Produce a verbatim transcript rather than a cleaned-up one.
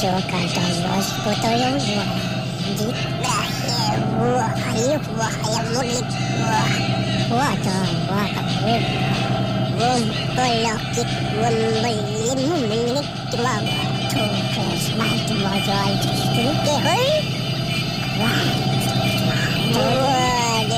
Jogador Gosto yung wajib Wah, ayo, wah, ayam mulik Wah, wah, wah, kamu Wah, pelakit Wah, belin, milik Wah, tukes, mati, wajah Itu, hei Wah, wah,